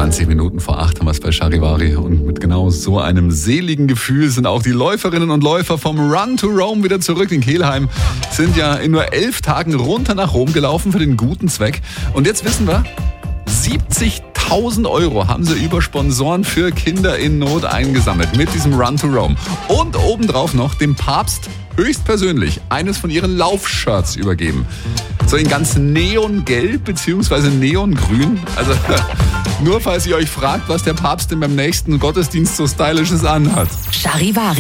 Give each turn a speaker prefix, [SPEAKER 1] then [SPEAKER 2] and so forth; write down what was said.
[SPEAKER 1] 20 Minuten vor 8 haben wir es bei Charivari. Und mit genau so einem seligen Gefühl sind auch die Läuferinnen und Läufer vom Run to Rome wieder zurück in Kelheim. Sind ja in nur 11 Tagen runter nach Rom gelaufen für den guten Zweck. Und jetzt wissen wir, 70.000 Euro haben sie über Sponsoren für Kinder in Not eingesammelt mit diesem Run to Rome. Und obendrauf noch dem Papst höchstpersönlich eines von ihren Laufshirts übergeben. So in ganz neongelb bzw. neongrün. Also nur falls ihr euch fragt, was der Papst denn beim nächsten Gottesdienst so Stylisches anhat.
[SPEAKER 2] Charivari.